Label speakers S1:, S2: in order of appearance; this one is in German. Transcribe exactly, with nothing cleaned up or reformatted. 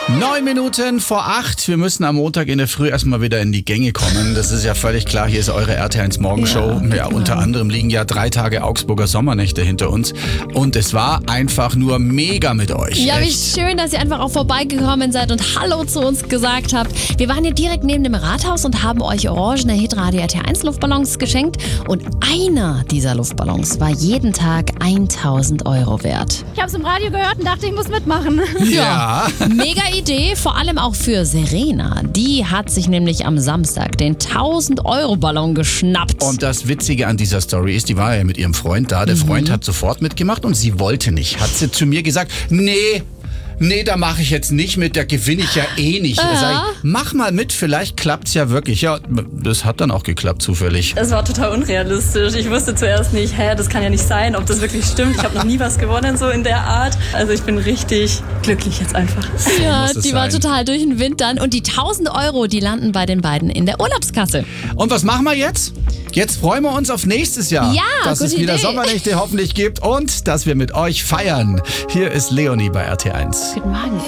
S1: Neun Minuten vor acht. Wir müssen am Montag in der Früh erstmal wieder in die Gänge kommen. Das ist ja völlig klar. Hier ist eure R T eins Morgenshow. Ja, ja, unter anderem liegen ja drei Tage Augsburger Sommernächte hinter uns. Und es war einfach nur mega mit euch.
S2: Ja,
S1: Echt.
S2: wie schön, dass ihr einfach auch vorbeigekommen seid und Hallo zu uns gesagt habt. Wir waren hier direkt neben dem Rathaus und haben euch orangene Hitradio R T eins Luftballons geschenkt. Und einer dieser Luftballons war jeden Tag tausend Euro wert.
S3: Ich habe es im Radio gehört und dachte, ich muss mitmachen.
S1: Ja.
S2: Mega Idee, vor allem auch für Serena. Die hat sich nämlich am Samstag den tausend Euro Ballon geschnappt.
S1: Und das Witzige an dieser Story ist, die war ja mit ihrem Freund da. Der Freund hat sofort mitgemacht und sie wollte nicht. Hat sie zu mir gesagt, nee, nee, da mache ich jetzt nicht mit, da gewinne ich ja eh nicht.
S2: Ja.
S1: Sag ich, mach mal mit, vielleicht klappt's ja wirklich. Ja, das hat dann auch geklappt, zufällig.
S4: Es war total unrealistisch. Ich wusste zuerst nicht, hä, das kann ja nicht sein, ob das wirklich stimmt. Ich habe noch nie was gewonnen so in der Art. Also ich bin richtig glücklich jetzt einfach.
S2: Ja,
S1: muss es
S2: die war
S1: sein.
S2: total durch den Wind dann. Und die tausend Euro, die landen bei den beiden in der Urlaubskasse.
S1: Und was machen wir jetzt? Jetzt freuen wir uns auf nächstes Jahr.
S2: Ja,
S1: dass es
S2: gute
S1: wieder
S2: Idee.
S1: Sommernächte hoffentlich gibt und dass wir mit euch feiern. Hier ist Leonie bei R T eins.
S2: Guten Morgen.